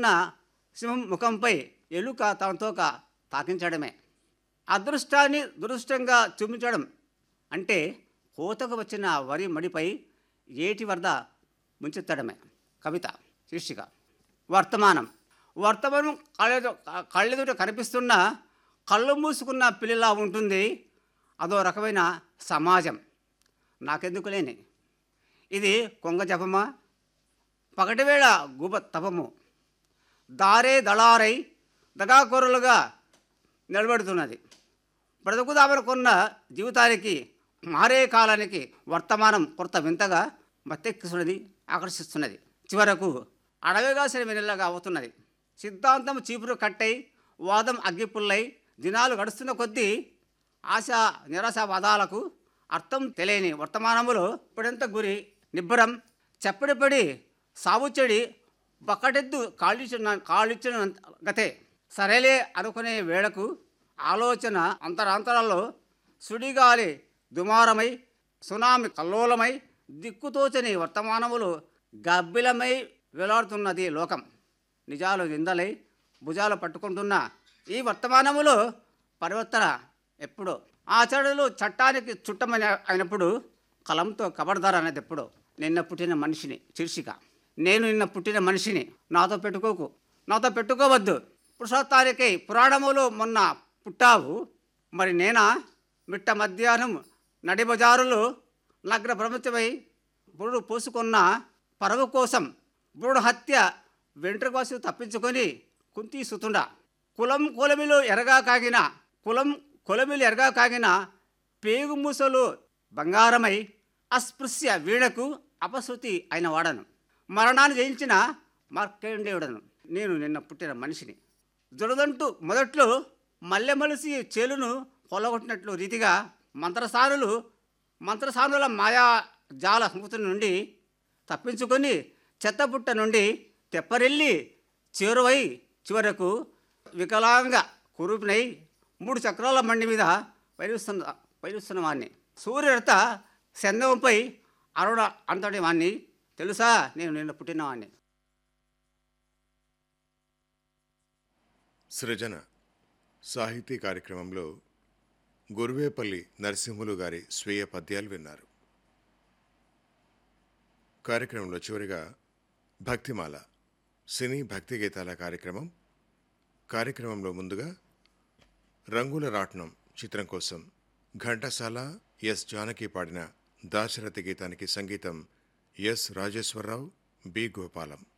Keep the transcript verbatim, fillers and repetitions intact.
ఉన్న సింహం ముఖంపై ఎలుక తన తోక తాకించడమే. అదృష్టాన్ని దురదృష్టంగా చూపించడం అంటే కోతకు వచ్చిన వరి మడిపై ఏటి వరద ముంచెత్తడమే. కవిత శీర్షిక. వర్తమానం. వర్తమానం కళ్ళెదు కళ్ళెదుట కనిపిస్తున్న కళ్ళు మూసుకున్న పిల్లిలా ఉంటుంది. అదో రకమైన సమాజం. నాకెందుకు లేని ఇది కొంగ జపమా, పగటివేళ గుబ తపము, దారే దళారై దగాకోరులుగా నిలబడుతున్నది. బ్రతుకుదామనుకున్న జీవితానికి, మారే కాలానికి వర్తమానం కొత్త వింతగా మత్తెక్కిస్తున్నది, ఆకర్షిస్తున్నది. చివరకు అడవిగాసిన వెన్నెలగా అవుతున్నది. సిద్ధాంతం చీపురు కట్టై, వాదం అగ్గిపుల్లై దినాలు గడుస్తున్న కొద్దీ ఆశ నిరాశావాదాలకు అర్థం తెలియని వర్తమానములో ఇప్పుడెంత గురి నిబ్బరం చెప్పడిపడి సావుచెడి బక్కటెద్దు కాళ్ళిచ్చిన కాళ్ళిచ్చిన గతే. సరేలే అనుకునే వేళకు ఆలోచన అంతరాంతరాల్లో సుడిగాలి దుమారమై, సునామి కల్లోలమై, దిక్కుతోచని వర్తమానములు గబ్బిలమై వేలాడుతున్నది లోకం. నిజాలు నిందలై భుజాలు పట్టుకుంటున్న ఈ వర్తమానములో పరివర్తన ఎప్పుడో. ఆచరణలు చట్టానికి చుట్టమని అయినప్పుడు కలంతో కబర్దార్ అనేది ఎప్పుడో. నిన్న పుట్టిన మనిషిని శీర్షిక. నేను నిన్న పుట్టిన మనిషిని, నాతో పెట్టుకోకు, నాతో పెట్టుకోవద్దు. పురుషోత్తానికై పురాణములో మొన్న పుట్టావు, మరి నేనా? మిట్ట మధ్యాహ్నం నడిబజారులు నగ్న ప్రపంచమై బురుడు పోసుకున్న పరవు కోసం బురుడు హత్య వెంట్రుకోసి తప్పించుకొని కుంతి సుతుండ. కులం కొలమిలో ఎరగా కాగిన కులం కొలమిలు ఎరగా కాగిన పేగు మూసలు బంగారమై అస్పృశ్య వీణకు అపశృతి అయిన వాడను. మరణాన్ని జయించిన మార్కండేయుడను. నేను నిన్న పుట్టిన మనిషిని. జుడదంటూ మొదట్లో మల్లెమలిసి చేలును కొల్లగొట్టినట్లు రీతిగా మంత్రసానులు మంత్రసానుల మాయా జాల స్మృతి నుండి తప్పించుకొని చెత్తపుట్ట నుండి తెప్పరెల్లి చేరువై చివరకు వికలాంగ కురూపినై మూడు చక్రాల మండి మీద పైరుస్తున్న పైరుస్తున్న వాడిని. సూర్యరత చందంపై అరుణ అంతటి వాణ్ణి. తెలుసా నేను నిన్న పుట్టినవాడిని. సృజన సాహితీ కార్యక్రమంలో గురువేపల్లి నరసింహులు గారి స్వీయ పద్యాలు విన్నారు. కార్యక్రమంలో చివరిగా భక్తిమాల సినీ భక్తి గీతాల కార్యక్రమం. కార్యక్రమంలో ముందుగా రంగుల రాట్నం చిత్రం కోసం ఘంటసాల ఎస్ జానకి పాడిన దాశరథి గీతానికి సంగీతం ఎస్ రాజేశ్వరరావు, బి గోపాలం.